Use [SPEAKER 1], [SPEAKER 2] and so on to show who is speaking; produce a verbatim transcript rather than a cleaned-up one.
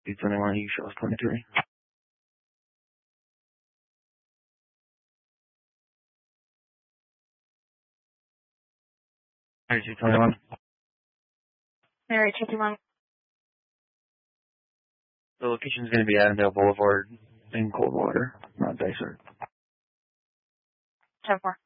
[SPEAKER 1] two twenty-one, you show us twenty-three. Area two twenty-one.
[SPEAKER 2] Area two twenty-one.
[SPEAKER 1] The location is going to be Avondale Boulevard in Coldwater, not Dysart.
[SPEAKER 2] ten four.